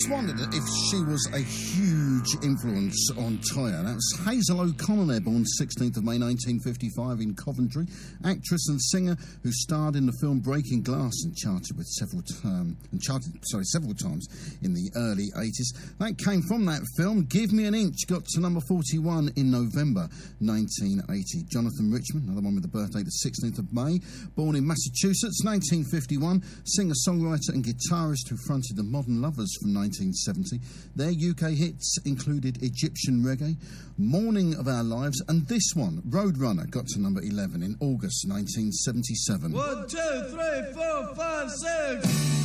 just wondered if she was a huge influence on Toyah. That was Hazel O'Connor there, born 16th of May 1955 in Coventry, actress and singer who starred in the film Breaking Glass and charted several times in the early 80s. That came from that film. Give Me an Inch got to number 41 in November 1980. Jonathan Richman, another one with the birthday the 16th of May, born in Massachusetts, 1951, singer-songwriter and guitarist who fronted the Modern Lovers from 1970. Their UK hits included Egyptian Reggae, Morning of Our Lives, and this one, Roadrunner, got to number 11 in August 1977. 1, 2, 3, 4, 5, 6